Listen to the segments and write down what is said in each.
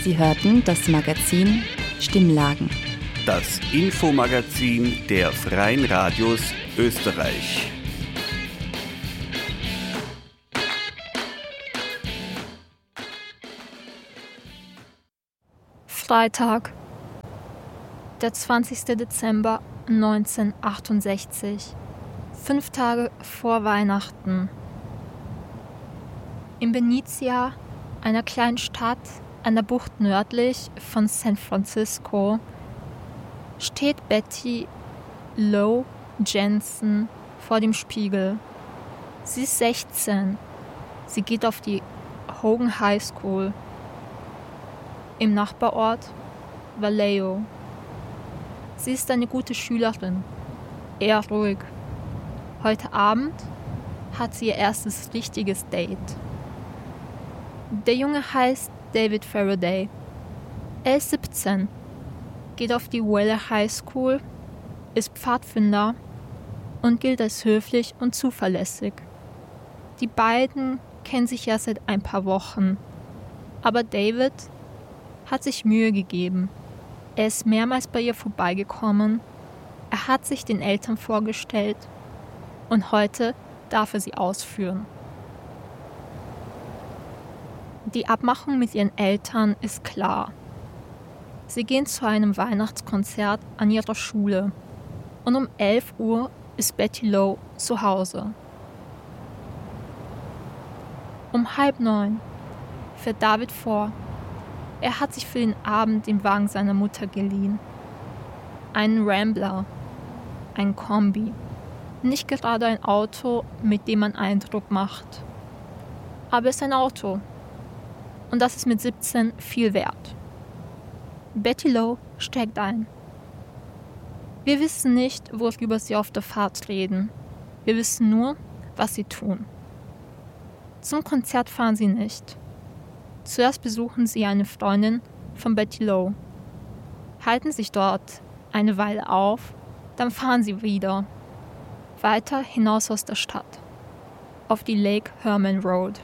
Sie hörten das Magazin Stimmlagen. Das Infomagazin der Freien Radios Österreich. Freitag, der 20. Dezember 1968, 5 Tage vor Weihnachten. In Benicia, einer kleinen Stadt an der Bucht nördlich von San Francisco, steht Betty Lou Jensen vor dem Spiegel. Sie ist 16. Sie geht auf die Hogan High School. Im Nachbarort Vallejo. Sie ist eine gute Schülerin, eher ruhig. Heute Abend hat sie ihr erstes richtiges Date. Der Junge heißt David Faraday. Er ist 17, geht auf die Wheeler High School, ist Pfadfinder und gilt als höflich und zuverlässig. Die beiden kennen sich ja seit ein paar Wochen, aber David hat sich Mühe gegeben. Er ist mehrmals bei ihr vorbeigekommen, er hat sich den Eltern vorgestellt und heute darf er sie ausführen. Die Abmachung mit ihren Eltern ist klar. Sie gehen zu einem Weihnachtskonzert an ihrer Schule und um 11 Uhr ist Betty Lou zu Hause. Um 8:30 fährt David vor. Er hat sich für den Abend den Wagen seiner Mutter geliehen. Einen Rambler, ein Kombi. Nicht gerade ein Auto, mit dem man Eindruck macht. Aber es ist ein Auto. Und das ist mit 17 viel wert. Betty Lou steigt ein. Wir wissen nicht, worüber sie auf der Fahrt reden. Wir wissen nur, was sie tun. Zum Konzert fahren sie nicht. Zuerst besuchen sie eine Freundin von Betty Lou, halten sich dort eine Weile auf, dann fahren sie wieder, weiter hinaus aus der Stadt, auf die Lake Herman Road.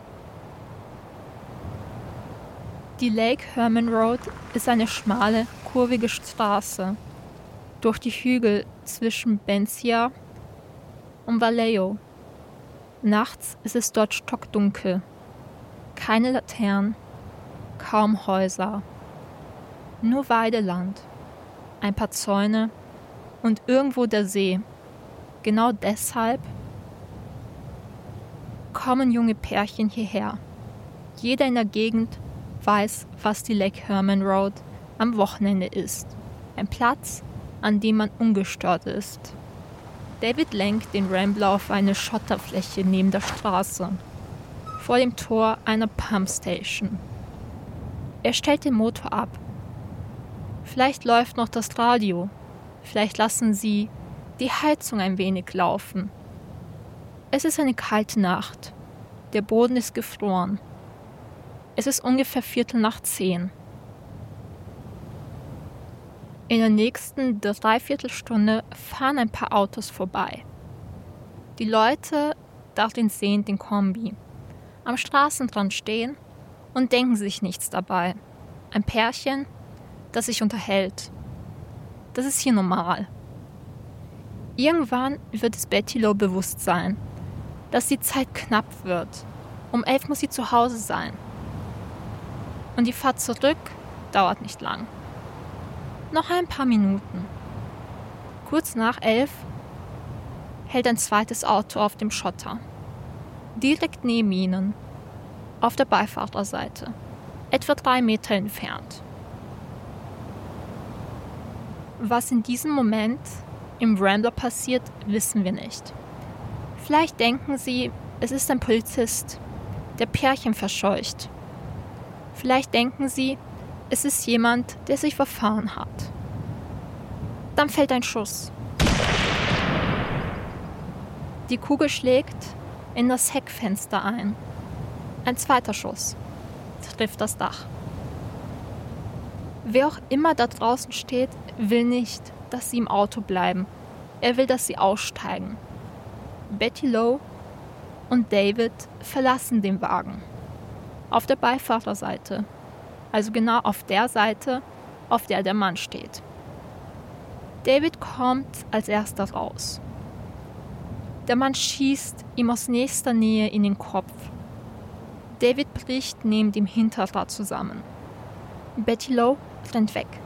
Die Lake Herman Road ist eine schmale, kurvige Straße durch die Hügel zwischen Benicia und Vallejo. Nachts ist es dort stockdunkel, keine Laternen, kaum Häuser, nur Weideland, ein paar Zäune und irgendwo der See. Genau deshalb kommen junge Pärchen hierher. Jeder in der Gegend weiß, was die Lake Herman Road am Wochenende ist. Ein Platz, an dem man ungestört ist. David lenkt den Rambler auf eine Schotterfläche neben der Straße, vor dem Tor einer Pumpstation. Er stellt den Motor ab. Vielleicht läuft noch das Radio. Vielleicht lassen sie die Heizung ein wenig laufen. Es ist eine kalte Nacht. Der Boden ist gefroren. Es ist ungefähr 9:45. In der nächsten Dreiviertelstunde fahren ein paar Autos vorbei. Die Leute darin sehen den Kombi am Straßenrand stehen und denken sich nichts dabei. Ein Pärchen, das sich unterhält. Das ist hier normal. Irgendwann wird es Betty Lou bewusst sein, dass die Zeit knapp wird. Um 11 muss sie zu Hause sein. Und die Fahrt zurück dauert nicht lang. Noch ein paar Minuten. Kurz nach 11 hält ein zweites Auto auf dem Schotter. Direkt neben ihnen, auf der Beifahrerseite, etwa 3 Meter entfernt. Was in diesem Moment im Rambler passiert, wissen wir nicht. Vielleicht denken sie, es ist ein Polizist, der Pärchen verscheucht. Vielleicht denken sie, es ist jemand, der sich verfahren hat. Dann fällt ein Schuss. Die Kugel schlägt in das Heckfenster ein. Ein zweiter Schuss trifft das Dach. Wer auch immer da draußen steht, will nicht, dass sie im Auto bleiben. Er will, dass sie aussteigen. Betty Lou und David verlassen den Wagen. Auf der Beifahrerseite also genau auf der Seite, auf der der Mann steht. David kommt als erster raus. Der Mann schießt ihm aus nächster Nähe in den Kopf. David bricht neben dem Hinterrad zusammen. Betty Lowe rennt weg.